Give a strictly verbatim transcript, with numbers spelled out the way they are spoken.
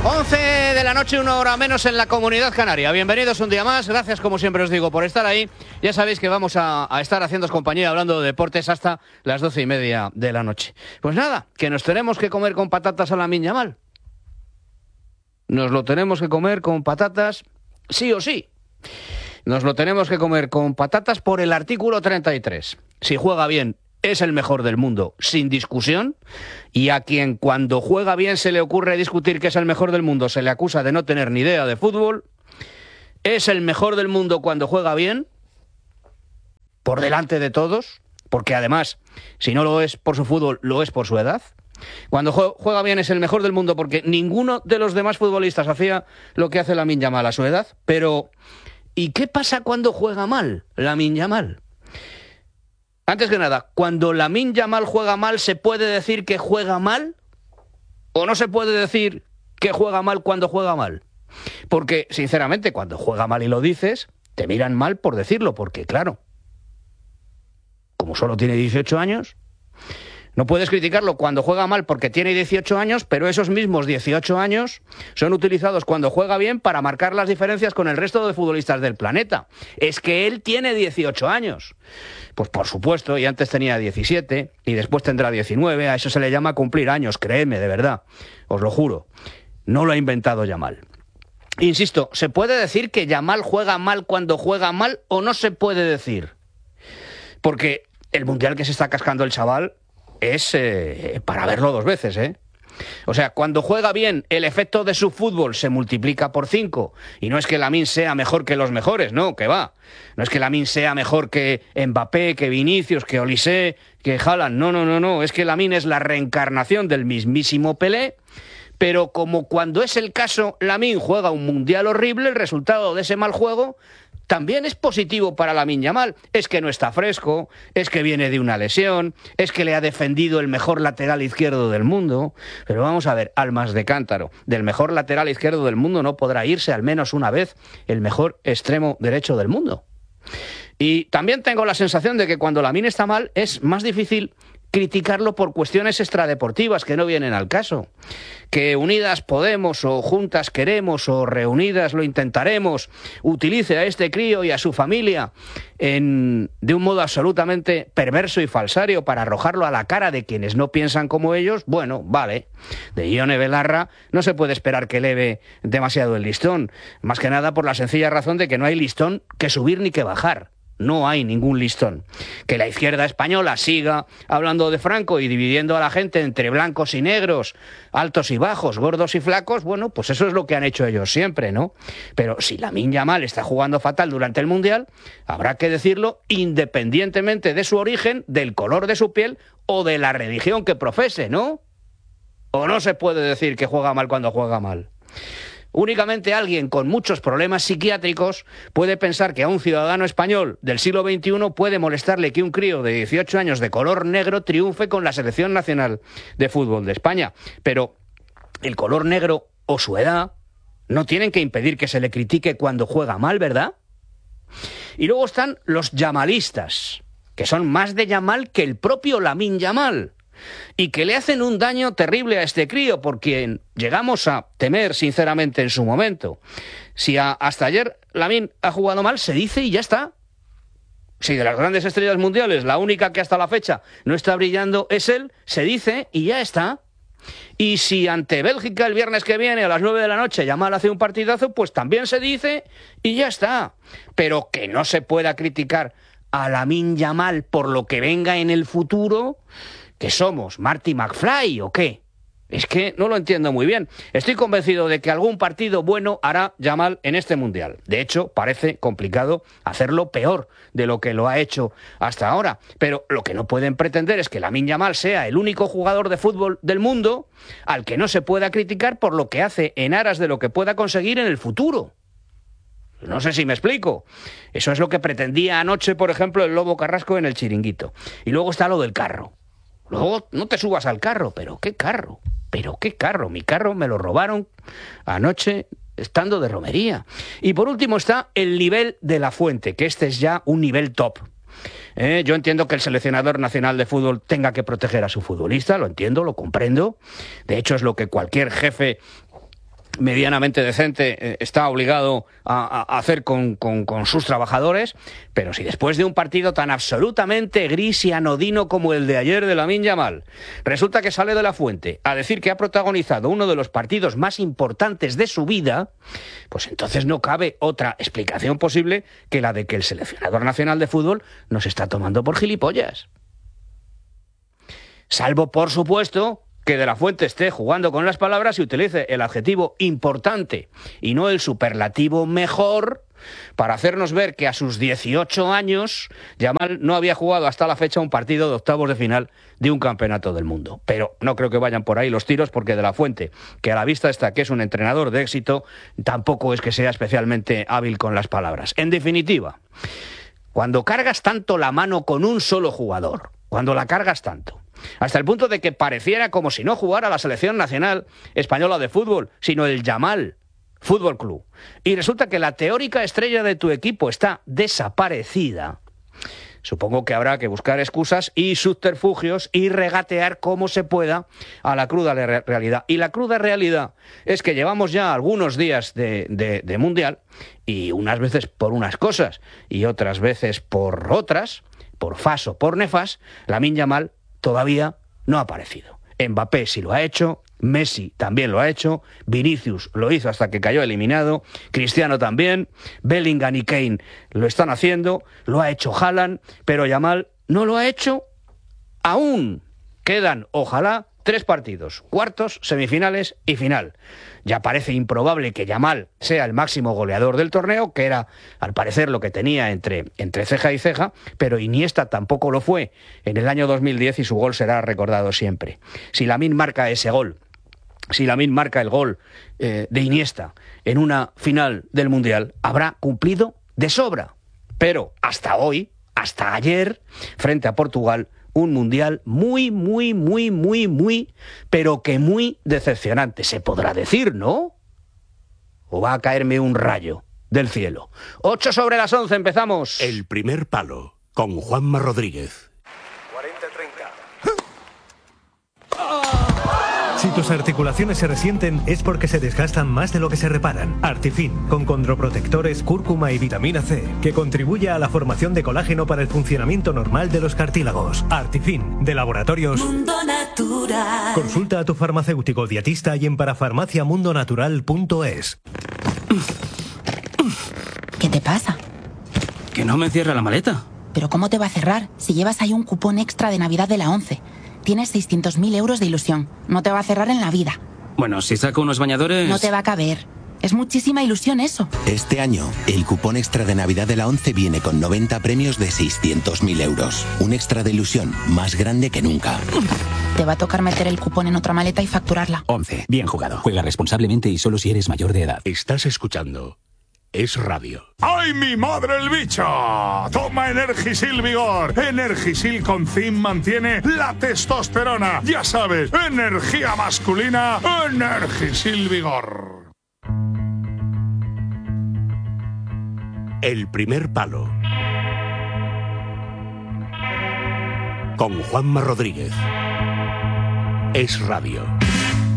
once de la noche, una hora menos en la Comunidad Canaria. Bienvenidos un día más. Gracias, como siempre os digo, por estar ahí. Ya sabéis que vamos a, a estar haciéndoos compañía hablando de deportes hasta las doce y media de la noche. Pues nada, que nos tenemos que comer con patatas a Lamine Yamal. Nos lo tenemos que comer con patatas, sí o sí. Nos lo tenemos que comer con patatas por el artículo treinta y tres. Si juega bien, es el mejor del mundo, sin discusión, y a quien cuando juega bien se le ocurre discutir que es el mejor del mundo, se le acusa de no tener ni idea de fútbol. Es el mejor del mundo cuando juega bien, por delante de todos, porque además, si no lo es por su fútbol, lo es por su edad. Cuando juega bien es el mejor del mundo porque ninguno de los demás futbolistas hacía lo que hace Lamine Yamal a su edad. Pero, ¿y qué pasa cuando juega mal Lamine Yamal? Antes que nada, cuando Lamine Yamal juega mal, ¿se puede decir que juega mal? ¿O no se puede decir que juega mal cuando juega mal? Porque, sinceramente, cuando juega mal y lo dices, te miran mal por decirlo, porque, claro, como solo tiene dieciocho años, no puedes criticarlo cuando juega mal porque tiene dieciocho años, pero esos mismos dieciocho años son utilizados cuando juega bien para marcar las diferencias con el resto de futbolistas del planeta. Es que él tiene dieciocho años. Pues por supuesto, y antes tenía diecisiete, y después tendrá diecinueve, a eso se le llama cumplir años, créeme, de verdad, os lo juro. No lo ha inventado Yamal. Insisto, ¿se puede decir que Yamal juega mal cuando juega mal o no se puede decir? Porque el mundial que se está cascando el chaval es eh, para verlo dos veces, ¿eh? O sea, cuando juega bien, el efecto de su fútbol se multiplica por cinco. Y no es que Lamine sea mejor que los mejores, no, que va. No es que Lamine sea mejor que Mbappé, que Vinicius, que Olise, que Haaland. No, no, no, no. Es que Lamine es la reencarnación del mismísimo Pelé. Pero como cuando es el caso, Lamine juega un mundial horrible, el resultado de ese mal juego también es positivo para Lamine Yamal. Es que no está fresco, es que viene de una lesión, es que le ha defendido el mejor lateral izquierdo del mundo. Pero vamos a ver, almas de cántaro, del mejor lateral izquierdo del mundo no podrá irse al menos una vez el mejor extremo derecho del mundo. Y también tengo la sensación de que cuando Lamine está mal es más difícil criticarlo por cuestiones extradeportivas que no vienen al caso. Que Unidas Podemos o Juntas Queremos o Reunidas lo intentaremos utilice a este crío y a su familia en, de un modo absolutamente perverso y falsario para arrojarlo a la cara de quienes no piensan como ellos, bueno, vale. De Ione Belarra no se puede esperar que eleve demasiado el listón, más que nada por la sencilla razón de que no hay listón que subir ni que bajar. No hay ningún listón. Que la izquierda española siga hablando de Franco y dividiendo a la gente entre blancos y negros, altos y bajos, gordos y flacos, bueno, pues eso es lo que han hecho ellos siempre, ¿no? Pero si Lamine Yamal está jugando fatal durante el Mundial, habrá que decirlo independientemente de su origen, del color de su piel o de la religión que profese, ¿no? ¿O no se puede decir que juega mal cuando juega mal? Únicamente alguien con muchos problemas psiquiátricos puede pensar que a un ciudadano español del siglo veintiuno puede molestarle que un crío de dieciocho años de color negro triunfe con la selección nacional de fútbol de España. Pero el color negro o su edad no tienen que impedir que se le critique cuando juega mal, ¿verdad? Y luego están los yamalistas, que son más de Yamal que el propio Lamine Yamal, y que le hacen un daño terrible a este crío, porque llegamos a temer sinceramente en su momento. Si a, hasta ayer Lamine ha jugado mal, se dice y ya está. Si de las grandes estrellas mundiales la única que hasta la fecha no está brillando es él, se dice y ya está. Y si ante Bélgica el viernes que viene a las nueve de la noche Yamal hace un partidazo, pues también se dice y ya está. Pero que no se pueda criticar a Lamine Yamal por lo que venga en el futuro... ¿Qué somos? ¿Marty McFly o qué? Es que no lo entiendo muy bien. Estoy convencido de que algún partido bueno hará Yamal en este Mundial. De hecho, parece complicado hacerlo peor de lo que lo ha hecho hasta ahora. Pero lo que no pueden pretender es que Lamine Yamal sea el único jugador de fútbol del mundo al que no se pueda criticar por lo que hace en aras de lo que pueda conseguir en el futuro. No sé si me explico. Eso es lo que pretendía anoche, por ejemplo, el Lobo Carrasco en el Chiringuito. Y luego está lo del carro. Luego no te subas al carro, pero qué carro, pero qué carro, mi carro me lo robaron anoche estando de romería. Y por último está el nivel de la Fuente, que este es ya un nivel top. Eh, yo entiendo que el seleccionador nacional de fútbol tenga que proteger a su futbolista, lo entiendo, lo comprendo. De hecho es lo que cualquier jefe medianamente decente eh, está obligado a, a hacer con, con, con sus trabajadores, pero si después de un partido tan absolutamente gris y anodino como el de ayer de Lamine Yamal, resulta que sale de la fuente a decir que ha protagonizado uno de los partidos más importantes de su vida, pues entonces no cabe otra explicación posible que la de que el seleccionador nacional de fútbol nos está tomando por gilipollas. Salvo, por supuesto, que de la Fuente esté jugando con las palabras y utilice el adjetivo importante y no el superlativo mejor para hacernos ver que a sus dieciocho años Yamal no había jugado hasta la fecha un partido de octavos de final de un campeonato del mundo. Pero no creo que vayan por ahí los tiros, porque de la Fuente, que a la vista está que es un entrenador de éxito, tampoco es que sea especialmente hábil con las palabras. En definitiva, cuando cargas tanto la mano con un solo jugador, cuando la cargas tanto, hasta el punto de que pareciera como si no jugara la selección nacional española de fútbol, sino el Yamal Fútbol Club, y resulta que la teórica estrella de tu equipo está desaparecida, supongo que habrá que buscar excusas y subterfugios y regatear como se pueda a la cruda realidad. Y la cruda realidad es que llevamos ya algunos días de, de, de Mundial, y unas veces por unas cosas y otras veces por otras, por fas o por nefas, Lamine Yamal todavía no ha aparecido. Mbappé sí lo ha hecho, Messi también lo ha hecho, Vinicius lo hizo hasta que cayó eliminado, Cristiano también, Bellingham y Kane lo están haciendo, lo ha hecho Haaland, pero Yamal no lo ha hecho aún. Quedan, ojalá, tres partidos, cuartos, semifinales y final. Ya parece improbable que Yamal sea el máximo goleador del torneo, que era, al parecer, lo que tenía entre, entre ceja y ceja, pero Iniesta tampoco lo fue en el año dos mil diez y su gol será recordado siempre. Si Lamine marca ese gol, si Lamine marca el gol eh, de Iniesta en una final del Mundial, habrá cumplido de sobra. Pero hasta hoy, hasta ayer, frente a Portugal, un Mundial muy, muy, muy, muy, muy, pero que muy decepcionante. Se podrá decir, ¿no? ¿O va a caerme un rayo del cielo? Ocho sobre las once, empezamos. El primer palo, con Juanma Rodríguez. cuarenta treinta. Si tus articulaciones se resienten es porque se desgastan más de lo que se reparan. Artifin, con condroprotectores, cúrcuma y vitamina C, que contribuye a la formación de colágeno para el funcionamiento normal de los cartílagos. Artifin, de Laboratorios Mundo Natural. Consulta a tu farmacéutico dietista y en parafarmacia mundo natural punto es. ¿Qué te pasa? Que no me cierra la maleta. ¿Pero cómo te va a cerrar si llevas ahí un cupón extra de Navidad de la ONCE? Tienes seiscientos mil euros de ilusión. No te va a cerrar en la vida. Bueno, si saco unos bañadores... No te va a caber. Es muchísima ilusión eso. Este año, el cupón extra de Navidad de la ONCE viene con noventa premios de seiscientos mil euros. Un extra de ilusión más grande que nunca. Te va a tocar meter el cupón en otra maleta y facturarla. ONCE. Bien jugado. Juega responsablemente y solo si eres mayor de edad. Estás escuchando Es Radio. ¡Ay, mi madre el bicho! Toma Energisil Vigor. Energisil con zinc mantiene la testosterona. Ya sabes, energía masculina, Energisil Vigor. El primer palo, con Juanma Rodríguez. Es Radio.